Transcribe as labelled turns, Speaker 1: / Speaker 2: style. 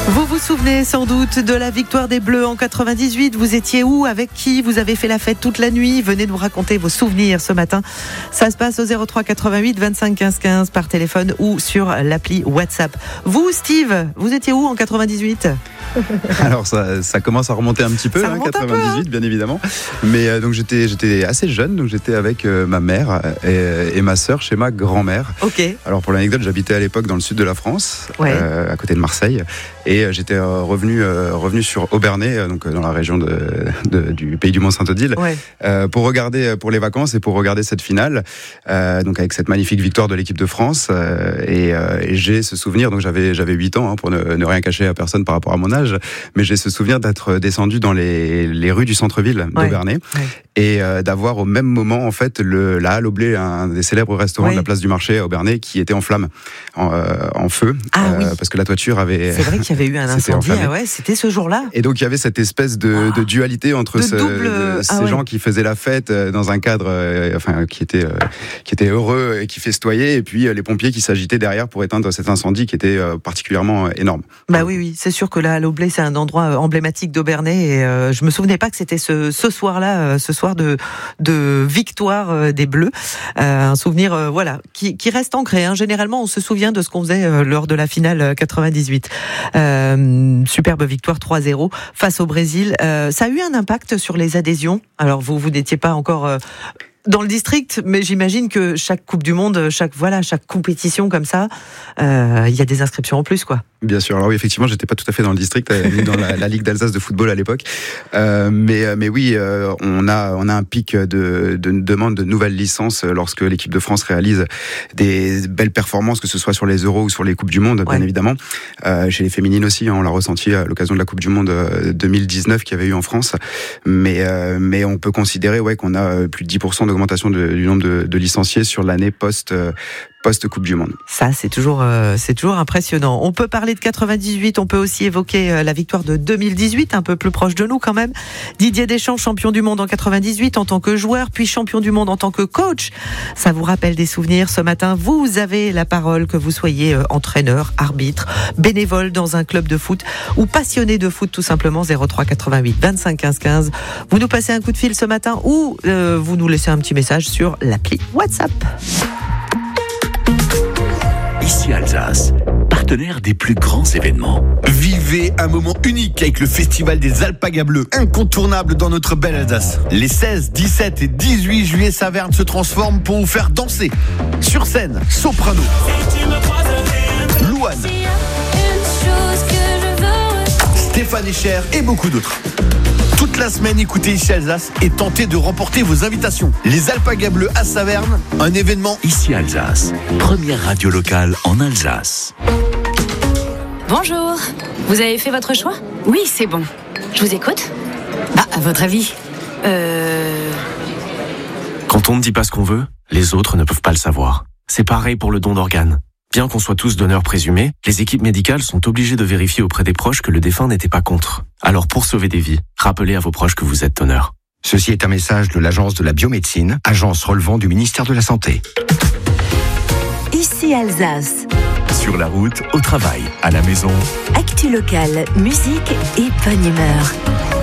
Speaker 1: Vous vous souvenez sans doute de la victoire des Bleus en 98. Vous étiez où? Avec qui? Vous avez fait la fête toute la nuit? Venez nous raconter vos souvenirs ce matin. Ça se passe au 03 88 25 15 15 par téléphone ou sur l'appli WhatsApp. Vous, Steve, vous étiez où en 98?
Speaker 2: Alors ça commence à remonter un petit peu, 98 bien évidemment. Mais donc j'étais assez jeune, donc j'étais avec ma mère et ma sœur chez ma grand-mère.
Speaker 1: Ok.
Speaker 2: Alors pour l'anecdote, j'habitais à l'époque dans le sud de la France,
Speaker 1: Ouais.
Speaker 2: À côté de Marseille, et j'étais revenu sur Aubernais, donc dans la région du pays du Mont-Saint-Odile,
Speaker 1: Ouais.
Speaker 2: pour les vacances et pour regarder cette finale, donc avec cette magnifique victoire de l'équipe de France. Et j'ai ce souvenir, donc j'avais 8 ans, pour ne rien cacher à personne par rapport à mon âge, mais j'ai ce souvenir d'être descendu dans les rues du centre-ville d'Aubernais, et d'avoir au même moment en fait la Halle au Blé, un des célèbres restaurants de la place du marché à Aubernais, qui était en flammes, en feu,
Speaker 1: oui.
Speaker 2: parce que la toiture avait...
Speaker 1: C'est vrai qu'il y avait eu un
Speaker 2: C'était
Speaker 1: incendie.
Speaker 2: enflammé.
Speaker 1: Ah ouais, c'était ce jour-là.
Speaker 2: Et donc il y avait cette espèce de dualité entre ces gens qui faisaient la fête dans un cadre qui était heureux et qui festoyait, et puis les pompiers qui s'agitaient derrière pour éteindre cet incendie qui était particulièrement énorme.
Speaker 1: Bah oui, c'est sûr que la Halle au Blé, c'est un endroit emblématique d'Aubernais, et je me souvenais pas que c'était ce soir-là, ce soir de victoire des Bleus. Un souvenir qui reste ancré. Généralement, on se souvient de ce qu'on faisait lors de la finale 98. Superbe victoire 3-0 face au Brésil. Ça a eu un impact sur les adhésions. Alors vous n'étiez pas encore dans le district, mais j'imagine que chaque Coupe du Monde, chaque compétition comme ça, il y a des inscriptions en plus, quoi.
Speaker 2: Bien sûr. Alors oui, effectivement, j'étais pas tout à fait dans le district, ni dans la Ligue d'Alsace de football à l'époque. Mais oui, on a un pic de demande de nouvelles licences lorsque l'équipe de France réalise des belles performances, que ce soit sur les Euros ou sur les Coupes du Monde, bien évidemment. Chez les féminines aussi, on l'a ressenti à l'occasion de la Coupe du Monde 2019 qu'il y avait eu en France. Mais on peut considérer qu'on a plus de 10% d'augmentation du nombre de licenciés sur l'année post-Coupe du Monde.
Speaker 1: Ça, c'est toujours impressionnant. On peut parler de 98, on peut aussi évoquer la victoire de 2018, un peu plus proche de nous quand même. Didier Deschamps, champion du monde en 98 en tant que joueur, puis champion du monde en tant que coach. Ça vous rappelle des souvenirs ce matin? Vous avez la parole, que vous soyez entraîneur, arbitre, bénévole dans un club de foot ou passionné de foot tout simplement. 03 88 25 15 15. Vous nous passez un coup de fil ce matin ou vous nous laissez un petit message sur l'appli WhatsApp.
Speaker 3: Ici Alsace, partenaire des plus grands événements.
Speaker 4: Vivez un moment unique avec le Festival des Alpagas Bleus, incontournable dans notre belle Alsace. Les 16, 17 et 18 juillet, Saverne se transforme pour vous faire danser. Sur scène, Soprano, Louane, Stéphane Echer et beaucoup d'autres. Toute la semaine, écoutez Ici Alsace et tentez de remporter vos invitations. Les Alpagas Bleus à Saverne, un événement
Speaker 3: Ici Alsace, première radio locale en Alsace.
Speaker 5: Bonjour, vous avez fait votre choix?
Speaker 6: Oui, c'est bon.
Speaker 5: Je vous écoute.
Speaker 6: À votre avis
Speaker 7: Quand on ne dit pas ce qu'on veut, les autres ne peuvent pas le savoir. C'est pareil pour le don d'organes. Bien qu'on soit tous donneurs présumés, les équipes médicales sont obligées de vérifier auprès des proches que le défunt n'était pas contre. Alors pour sauver des vies, rappelez à vos proches que vous êtes donneur.
Speaker 8: Ceci est un message de l'Agence de la biomédecine, agence relevant du ministère de la Santé.
Speaker 9: Ici Alsace.
Speaker 3: Sur la route, au travail, à la maison.
Speaker 9: Actu locale, musique et bonne humeur.